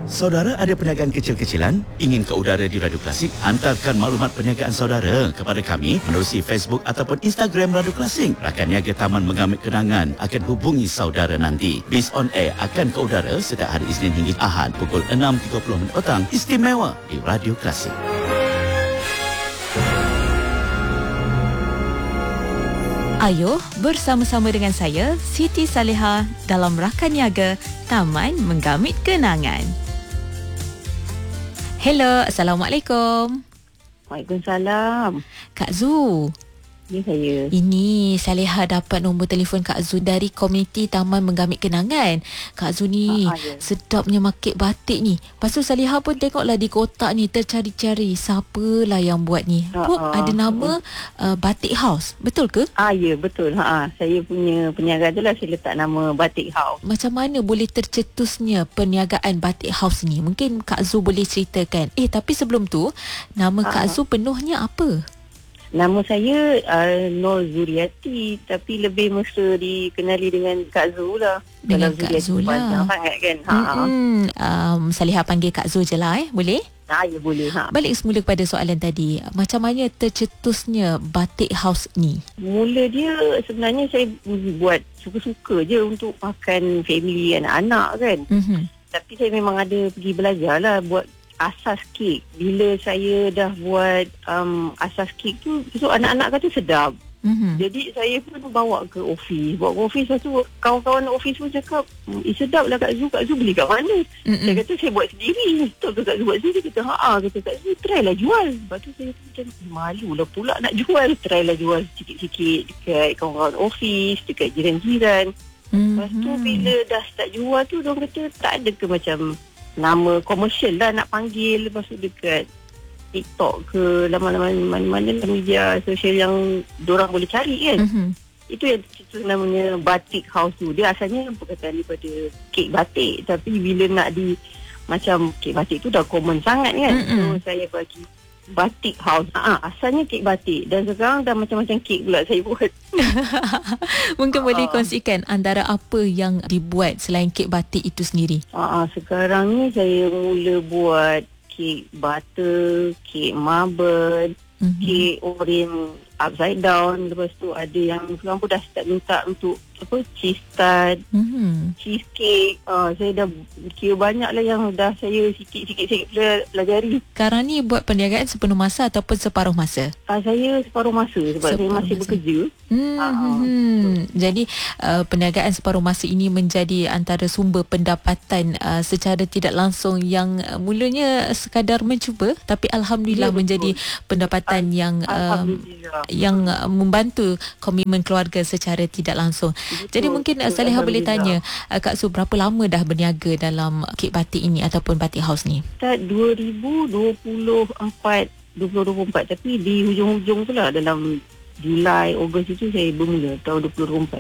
Saudara ada perniagaan kecil-kecilan? Ingin ke udara di Radio Klasik? Hantarkan maklumat perniagaan saudara kepada kami menerusi Facebook ataupun Instagram Radio Klasik. Rakan niaga Taman Mengamit Kenangan akan hubungi saudara nanti. Bis on Air akan ke udara setiap hari Isnin hingga Ahad pukul 6.30 petang. Istimewa di Radio Klasik. Ayo bersama-sama dengan saya, Siti Saleha dalam Rakan Niaga Taman Menggamit Kenangan. Hello, Assalamualaikum. Waalaikumsalam. Kak Zu. Ya, saya. Ini Saleha dapat nombor telefon Kak Zu dari komuniti Taman Menggamit Kenangan. Kak Zu ni Ya. sedapnya market batik ni. Lepas tu Saleha pun tengoklah di kotak ni tercari-cari siapalah yang buat ni. Ada nama Batik House. Betul ke? Ya, betul. Saya punya perniagaan tu lah saya letak nama Batik House. Macam mana boleh tercetusnya perniagaan Batik House ni? Mungkin Kak Zu boleh ceritakan. Tapi sebelum tu, nama Kak Zu penuhnya apa? Nama saya Nur Zuriati, tapi lebih mesra dikenali dengan Kak Zu lah. Dengan Kalau Kak Zu lah. panjang sangat kan. Saleha panggil Kak Zu je lah boleh? Ya, boleh. Balik semula kepada soalan tadi. Macam mana tercetusnya Batik House ni? Mula dia sebenarnya saya buat suka-suka je untuk makan family anak-anak kan. Tapi saya memang ada pergi belajar lah buat asas kek. Bila saya dah buat asas kek tu, anak-anak kata sedap. Jadi saya pun bawa ke office. Lepas tu kawan-kawan office pun cakap, sedap lah Kak Zu beli kat mana? Saya kata saya buat sendiri. Betul ke Kak Zu buat sendiri? Dia kata kata Kak Zu try lah jual. Lepas tu saya macam malu lah pula nak jual. Try lah jual sikit-sikit dekat kawan-kawan office, dekat jiran-jiran. Lepas tu bila dah start jual tu, diorang kata tak ada ke macam nama komersial lah nak panggil. Lepas tu dekat TikTok ke mana-mana media sosial yang diorang boleh cari kan. Itu yang namanya Batik House tu. Dia asalnya perkataan daripada kek batik, tapi bila nak macam kek batik tu dah common sangat kan. So saya bagi Batik House. Asalnya kek batik dan sekarang dah macam-macam kek pula saya buat. Mungkin boleh kongsikan antara apa yang dibuat selain kek batik itu sendiri? Sekarang ni saya mula buat kek butter, kek marble, kek orange upside down. Lepas tu ada yang sekarang pun dah start minta untuk cheese tart, cheesecake. Saya dah kira banyak lah yang dah saya sikit-sikit pelajari. Sekarang ni buat perniagaan sepenuh masa ataupun separuh masa? Saya separuh masa sebab saya masih bekerja. Jadi perniagaan separuh masa ini menjadi antara sumber pendapatan secara tidak langsung yang mulanya sekadar mencuba, tapi Alhamdulillah menjadi pendapatan yang membantu komitmen keluarga secara tidak langsung. Jadi mungkin Saleha boleh tanya Kak Zu, berapa lama dah berniaga dalam kek batik ini ataupun Batik House ni? Start 2024, tapi di hujung-hujung tu lah, dalam Julai, Ogos itu saya bermula tahun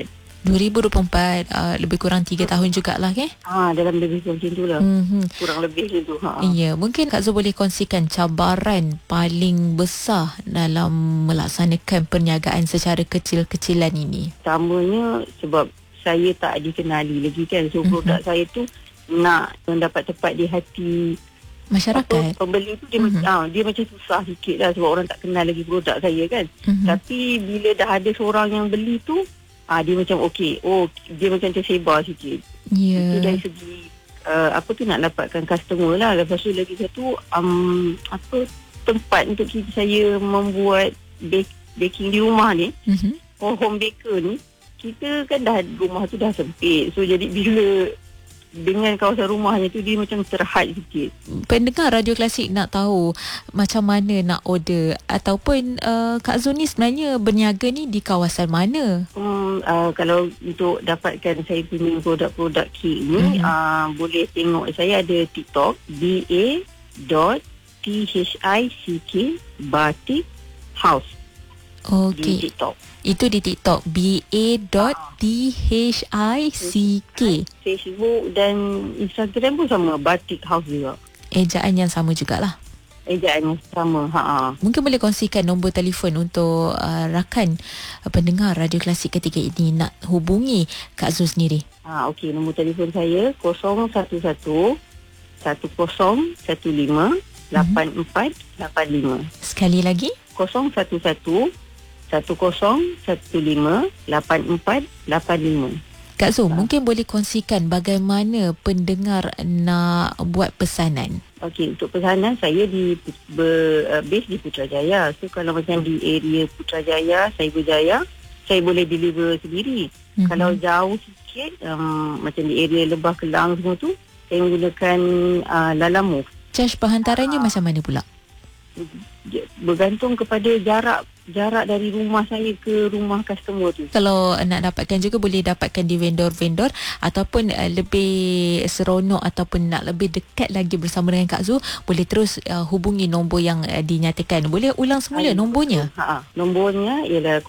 2024, lebih kurang 3 tahun jugalah ke? Dalam lebih kurang macam tu lah. Kurang lebih macam tu. Ya, mungkin Kak Zu boleh kongsikan cabaran paling besar dalam melaksanakan perniagaan secara kecil-kecilan ini. Pertamanya sebab saya tak dikenali lagi kan. So produk saya tu nak mendapat tepat di hati masyarakat. Pembeli tu dia macam susah sikit lah sebab orang tak kenal lagi produk saya kan. Tapi bila dah ada seorang yang beli tu, dia macam dia macam tersebar sikit. Itu dari segi nak dapatkan customer lah. Lepas tu lagi satu tempat untuk saya membuat baking di rumah ni. Home baker ni, kita kan dah rumah tu dah sempit. So jadi bila dengan kawasan rumahnya tu dia macam terhad sikit. Pendengar Radio Klasik nak tahu macam mana nak order ataupun Kak Zu ni sebenarnya berniaga ni di kawasan mana? Kalau untuk dapatkan saya punya produk-produk kek ni, boleh tengok saya ada TikTok ba.thick Batik House. Di TikTok. Itu di TikTok ba.thick. Facebook dan Instagram pun sama, Batik House juga. Ejaan yang sama jugalah. Ejaan yang sama. Mungkin boleh kongsikan nombor telefon untuk rakan pendengar Radio Klasik ketika ini nak hubungi Kak Zu sendiri. Okey, nombor telefon saya 011 10158485. Sekali lagi. 011-10158485. Kak Zo, mungkin boleh kongsikan bagaimana pendengar nak buat pesanan? Okey, untuk pesanan saya base di Putrajaya. So kalau macam di area Putrajaya, Cyberjaya, saya boleh deliver sendiri. Kalau jauh sikit, macam di area Lebah Kelang semua tu, saya menggunakan Lalamove. Charge penghantarannya macam mana pula? Bergantung kepada jarak dari rumah saya ke rumah customer tu. Kalau nak dapatkan juga boleh dapatkan di vendor-vendor ataupun lebih seronok ataupun nak lebih dekat lagi bersama dengan Kak Zo, boleh terus hubungi nombor yang dinyatakan. Boleh ulang semula nombornya? Nombornya ialah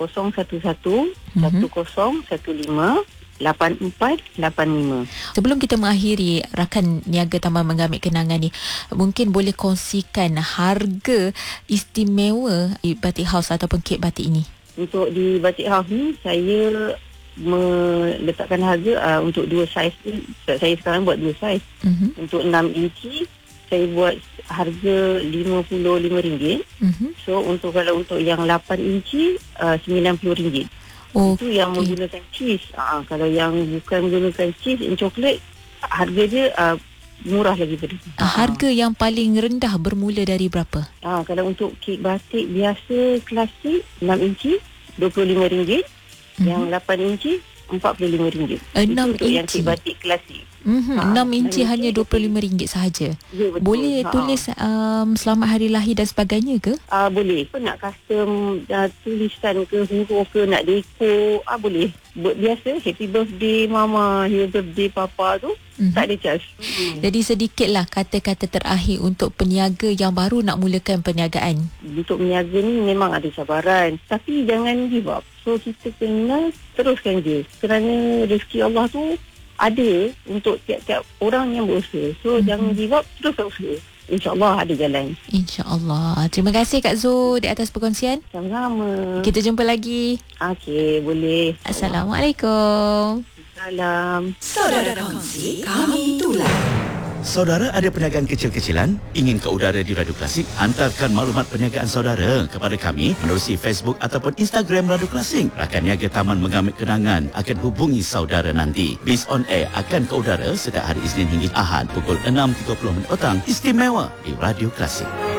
011-1015-8485. Sebelum kita mengakhiri rakan niaga Taman Mengambil Kenangan ni, mungkin boleh kongsikan harga istimewa di Batik House ataupun kek batik ini. Untuk di Batik House ni, saya meletakkan harga untuk dua saiz. Saya sekarang buat dua saiz. Untuk 6 inci saya buat harga RM55. So kalau untuk yang 8 inci RM90. Itu yang menggunakan cheese. Kalau yang bukan menggunakan cheese and coklat, harga dia murah lagi pada tu. Harga yang paling rendah bermula dari berapa? Kalau untuk kek batik biasa klasik 6 inci RM25. Yang 8 inci RM45. 6 untuk inci. Yang kek batik klasik. 6 inci hanya RM25 sahaja. Ya, betul. Boleh tulis selamat hari lahir dan sebagainya ke? Boleh. Nak custom tulisan ke, huruf ke, nak dekor, boleh. Biasa happy birthday mama, happy birthday papa tu, tak ada charge. Jadi sedikitlah kata-kata terakhir untuk peniaga yang baru nak mulakan perniagaan. Untuk meniaga ni memang ada cabaran, tapi jangan give up. So kita kena teruskan je, kerana rezeki Allah tu ada untuk tiap-tiap orang yang berusaha. So jangan give up, teruskan usaha. InsyaAllah ada jalan. InsyaAllah. Terima kasih Kak Zo di atas perkongsian. Sama-sama. Kita jumpa lagi. Okey, boleh. Assalamualaikum. Salam. Saudara Kongsi, kami tular. Saudara ada perniagaan kecil-kecilan? Ingin ke udara di Radio Klasik? Hantarkan maklumat perniagaan saudara kepada kami menerusi Facebook ataupun Instagram Radio Klasik. Rakan niaga Taman Mengambil Kenangan akan hubungi saudara nanti. Bis on Air akan ke udara setiap hari Isnin hingga Ahad pukul 6.30 petang. Istimewa di Radio Klasik.